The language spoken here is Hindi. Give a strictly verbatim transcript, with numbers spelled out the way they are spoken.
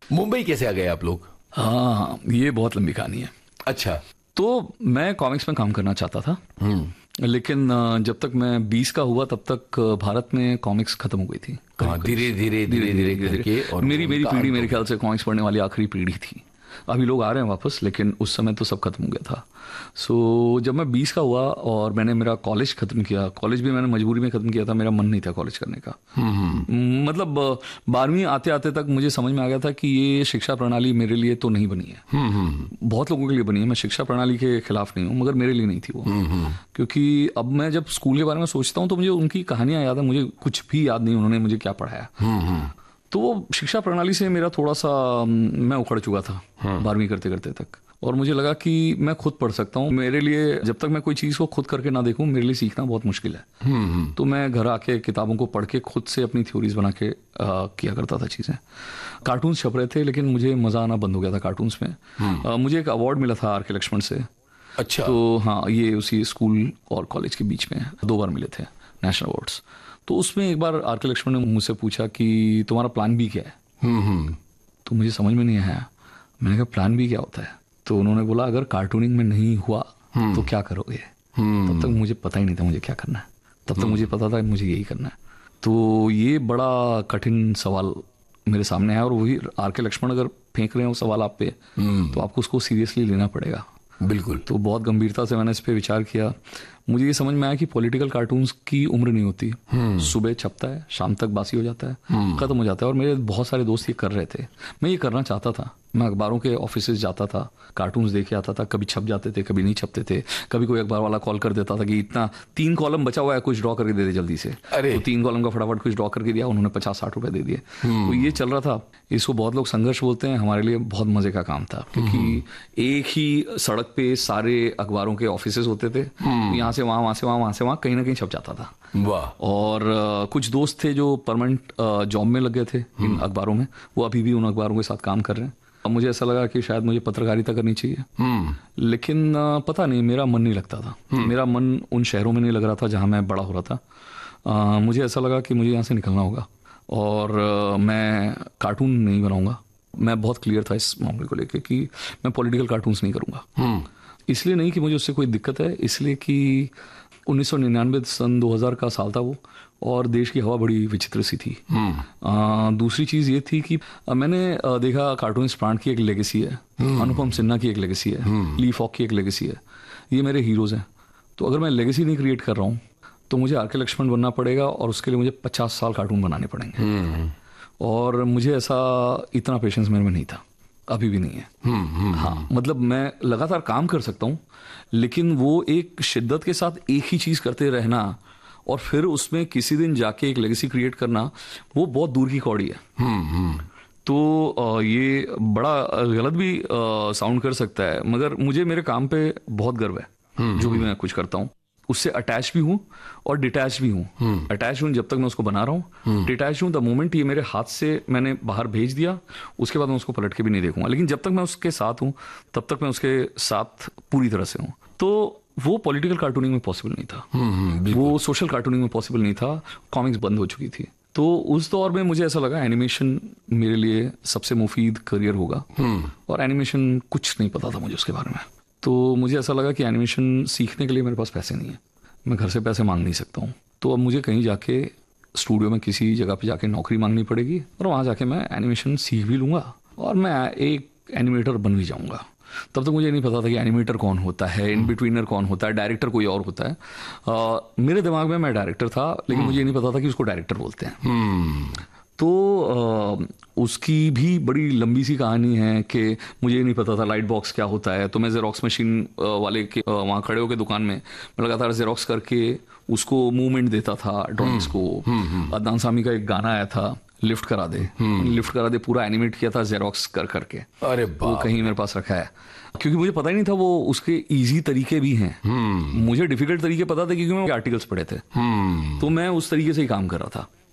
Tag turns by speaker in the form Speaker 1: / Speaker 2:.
Speaker 1: मुंबई कैसे आ गए आप लोग?
Speaker 2: हाँ, ये बहुत लंबी कहानी है।
Speaker 1: अच्छा।
Speaker 2: तो मैं कॉमिक्स में काम करना चाहता था, लेकिन जब तक मैं बीस का हुआ तब तक भारत में कॉमिक्स खत्म हो गई थी।
Speaker 1: धीरे धीरे धीरे धीरे करके और
Speaker 2: मेरी मेरी पीढ़ी मेरे ख्याल से कॉमिक्स पढ़ने वाली आखिरी पीढ़ी थी। अभी लोग आ रहे हैं वापस, लेकिन उस समय तो सब खत्म हो गया था। सो so, जब मैं बीस का हुआ और मैंने मेरा कॉलेज खत्म किया, कॉलेज भी मैंने मजबूरी में खत्म किया था, मेरा मन नहीं था कॉलेज करने का। मतलब बारहवीं आते आते तक मुझे समझ में आ गया था कि ये शिक्षा प्रणाली मेरे लिए तो नहीं बनी है। बहुत लोगों के लिए बनी है, मैं शिक्षा प्रणाली के खिलाफ नहीं हूँ, मगर मेरे लिए नहीं थी वो। क्योंकि अब मैं जब स्कूल के बारे में सोचता हूँ तो मुझे उनकी कहानियां याद है, मुझे कुछ भी याद नहीं उन्होंने मुझे क्या पढ़ाया। तो वो शिक्षा प्रणाली से मेरा थोड़ा सा मैं उखड़ चुका था बारहवीं करते करते तक, और मुझे लगा कि मैं खुद पढ़ सकता हूँ। मेरे लिए जब तक मैं कोई चीज़ को खुद करके ना देखूँ, मेरे लिए सीखना बहुत मुश्किल है। तो मैं घर आके किताबों को पढ़ के खुद से अपनी थ्योरीज बना के आ, किया करता था चीज़ें। कार्टून्स छप रहे थे, लेकिन मुझे मज़ा आना बंद हो गया था कार्टून्स में। आ, मुझे एक अवार्ड मिला था आर के लक्ष्मण से।
Speaker 1: अच्छा।
Speaker 2: तो हाँ, ये उसी स्कूल और कॉलेज के बीच में दो बार मिले थे नेशनल अवार्ड्स। तो उसमें एक बार आर के लक्ष्मण ने मुझसे पूछा कि तुम्हारा प्लान बी क्या है। तो मुझे समझ में नहीं आया। मैंने कहा प्लान बी क्या होता है? तो उन्होंने बोला अगर कार्टूनिंग में नहीं हुआ तो क्या करोगे। तब तक मुझे पता ही नहीं था मुझे क्या करना है, तब तक मुझे पता था मुझे यही करना है। तो ये बड़ा कठिन सवाल मेरे सामने है, और वही आर के लक्ष्मण अगर फेंक रहे हैं वो सवाल आप पे, तो आपको उसको सीरियसली लेना पड़ेगा।
Speaker 1: बिल्कुल।
Speaker 2: तो बहुत गंभीरता से मैंने इस पे विचार किया। मुझे ये समझ में आया कि पॉलिटिकल कार्टून्स की उम्र नहीं होती। सुबह छपता है, शाम तक बासी हो जाता है, खत्म हो जाता है। और मेरे बहुत सारे दोस्त ये कर रहे थे, मैं ये करना चाहता था। मैं अखबारों के ऑफिस जाता था, कार्टून्स देखे आता था, कभी छप जाते थे, कभी नहीं छपते थे। कभी कोई अखबार वाला कॉल कर देता था कि इतना तीन कॉलम बचा हुआ है, कुछ ड्रॉ करके दे दे जल्दी से।
Speaker 1: अरे
Speaker 2: तो तीन कॉलम का फटाफट कुछ ड्रॉ करके दिया, उन्होंने पचास साठ रुपए दे दिए। तो ये चल रहा था। इसको बहुत लोग संघर्ष बोलते हैं, हमारे लिए बहुत मजे का काम था, क्योंकि एक ही सड़क पे सारे अखबारों के ऑफिस होते थे। यहाँ से वहाँ, वहाँ से वहाँ, वहाँ से वहाँ, कहीं ना कहीं छप जाता था।
Speaker 1: वाह।
Speaker 2: और uh, कुछ दोस्त थे जो परमानेंट जॉब में लग गए थे इन अखबारों में, वो अभी भी उन अखबारों के साथ काम कर रहे हैं। अब मुझे ऐसा लगा कि शायद मुझे पत्रकारिता करनी चाहिए, लेकिन uh, पता नहीं, मेरा मन नहीं लगता था। मेरा मन उन शहरों में नहीं लग रहा था जहाँ मैं बड़ा हो रहा था। uh, मुझे ऐसा लगा कि मुझे यहाँ से निकलना होगा, और uh, मैं कार्टून नहीं बनाऊंगा। मैं बहुत क्लियर था इस मामले को लेकर कि मैं पॉलिटिकल कार्टून्स नहीं करूंगा। इसलिए नहीं कि मुझे उससे कोई दिक्कत है, इसलिए कि उन्नीस सौ निन्यानवे सन दो हज़ार का साल था वो, और देश की हवा बड़ी विचित्र सी थी। आ, दूसरी चीज़ ये थी कि आ, मैंने आ, देखा कार्टूनिस्ट प्राण की एक लेगेसी है, अनुपम सिन्हा की एक लेगेसी है, ली फॉक की एक लेगेसी है। ये मेरे हीरोज़ हैं। तो अगर मैं लेगेसी नहीं क्रिएट कर रहा हूँ तो मुझे आर के लक्ष्मण बनना पड़ेगा, और उसके लिए मुझे पचास साल कार्टून बनाने पड़ेंगे। और मुझे ऐसा इतना पेशेंस मेरे में नहीं था, अभी भी नहीं है। हुँ, हुँ, हाँ, मतलब मैं लगातार काम कर सकता हूँ, लेकिन वो एक शिद्दत के साथ एक ही चीज़ करते रहना और फिर उसमें किसी दिन जाके एक लेगेसी क्रिएट करना, वो बहुत दूर की कौड़ी है। हुँ, हुँ. तो ये बड़ा गलत भी साउंड कर सकता है, मगर मुझे मेरे काम पे बहुत गर्व है। हुँ, जो भी मैं कुछ करता हूँ उससे अटैच भी हूँ और डिटैच भी हूँ। अटैच हूँ जब तक मैं उसको बना रहा हूँ, डिटैच हूँ द मोमेंट ये मेरे हाथ से मैंने बाहर भेज दिया, उसके बाद मैं उसको पलट के भी नहीं देखूंगा। लेकिन जब तक मैं उसके साथ हूँ तब तक मैं उसके साथ पूरी तरह से हूँ। तो वो पॉलिटिकल कार्टूनिंग में पॉसिबल नहीं था, वो सोशल कार्टूनिंग में पॉसिबल नहीं था। कॉमिक्स बंद हो चुकी थी। तो उस दौर में मुझे ऐसा लगा एनिमेशन मेरे लिए सबसे मुफीद करियर होगा, और एनिमेशन कुछ नहीं पता था मुझे उसके बारे में। तो मुझे ऐसा लगा कि एनिमेशन सीखने के लिए मेरे पास पैसे नहीं है, मैं घर से पैसे मांग नहीं सकता हूँ। तो अब मुझे कहीं जाके स्टूडियो में किसी जगह पे जाके नौकरी मांगनी पड़ेगी, और वहाँ जाके मैं एनिमेशन सीख भी लूँगा और मैं एक एनिमेटर बन भी जाऊँगा। तब तक मुझे नहीं पता था कि एनिमेटर कौन होता है, इन बिटवीनर कौन होता है, डायरेक्टर कोई और होता है। आ, मेरे दिमाग में मैं डायरेक्टर था, लेकिन मुझे नहीं पता था कि उसको डायरेक्टर बोलते हैं। तो आ, उसकी भी बड़ी लंबी सी कहानी है कि मुझे नहीं पता था लाइट बॉक्स क्या होता है। तो मैं जेरोक्स मशीन वाले के वहाँ खड़े होकर दुकान में मैं लगातार जेरोक्स करके उसको मूवमेंट देता था ड्रॉइंग्स को। अदनान सामी का एक गाना आया था, लिफ्ट करा दे, लिफ्ट करा दे, पूरा एनिमेट किया था जेरोक्स कर करके। अरे वो कहीं मेरे पास रखा है, क्योंकि मुझे पता ही नहीं था वो उसके इजी तरीके भी हैं। मुझे डिफिकल्ट तरीके पता थे क्योंकि मैं आर्टिकल्स पढ़े थे, तो मैं उस तरीके से ही काम कर रहा था।